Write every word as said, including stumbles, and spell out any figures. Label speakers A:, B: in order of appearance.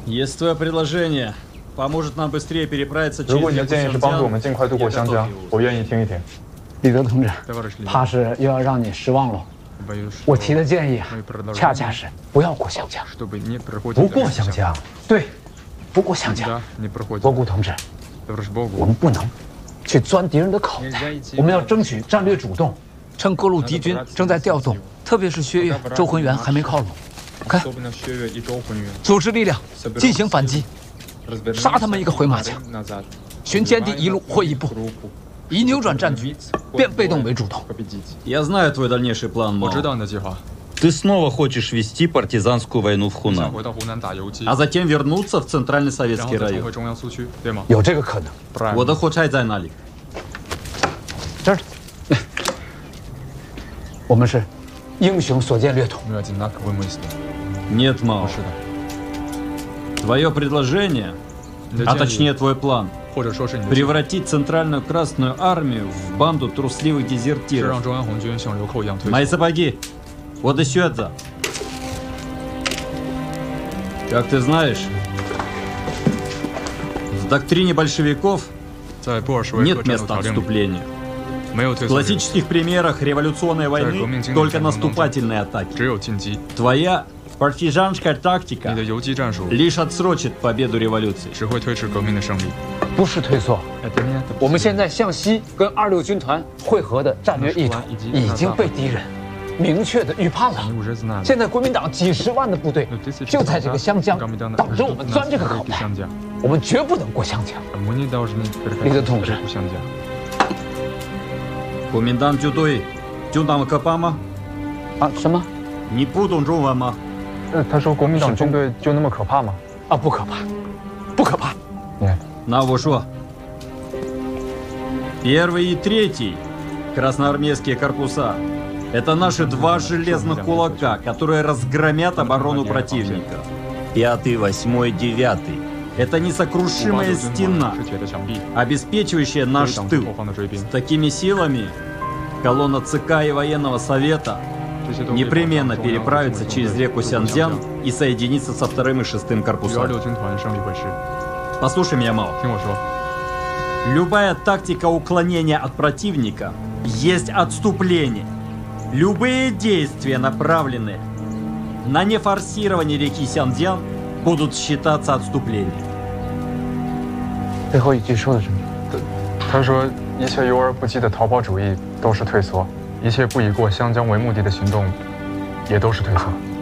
A: Есть твое предложение, поможет нам быстрее переправиться через
B: 如果你的建议是帮助我们尽快渡过湘江，我愿意听一听。
C: 李德同志，怕是又要让你失望了。我提的建议啊，恰恰是不要过湘江。
B: 不过湘江？
C: 对，不过湘江。博古同志，我们不能去钻敌人的口袋，我们要争取战略主动。
D: 趁各路敌军正在调动，特别是薛岳、周浑元还没靠拢，看，组织力量进行反击，杀他们一个回马枪，寻歼敌一路或一步，以扭转战局，变被动为主动。
A: Я знаю твой дальнейший план, Мао.
E: 我知道你的计划。
F: Ты снова хочешь вести партизанскую войну в Хунан,
A: 啊 затем вернуться в Центральный Советский район.
C: 有这个可能。
A: 我的火柴在哪里？
C: 这儿。我们是英雄所见略同。
A: Нет, Мао. Твое предложение, а точнее твой план, превратить Центральную Красную Армию в банду трусливых дезертиров. Мои сапоги. Вот еще это. Как ты знаешь, в доктрине большевиков нет места отступлению. В классических примерах революционной войны только наступательные атаки. Твоя партизанская тактика лишь отсрочит победу революции.
C: 不是退缩，我们现在向西跟二六军团会合的战略意图已经被敌人明确的预判了。现在国民党几十万的部队就在这个湘江，等着我们钻这个口袋。我们绝不能过湘江。李德同志。
A: Комендант Дюдой, Дюнам Капама？
C: 啊，什么？
A: 你不懂中文吗？
B: 呃，他说国民党军队就那么可怕吗？
C: 啊，不可怕，不可怕。
B: Нет.
A: На вот что. Первый и третий красноармейские корпуса – это наши два железных кулака, которые разгромят оборону противника.
F: Пятый, восьмой, девятый.
A: Это несокрушимая стена, обеспечивающая наш тыл. С такими силами колонна ЦК и военного совета непременно переправится через реку Сянцзян и соединится со вторым и шестым корпусами. Послушай меня, Мао. Любая тактика уклонения от противника есть отступление. Любые действия, направленные на нефорсирование реки Сянцзян, будут считаться отступлением.
C: 最后一句说的什么？
B: 他说，一切游而不击的逃跑主义都是退缩，一切不以过湘江为目的的行动，也都是退缩。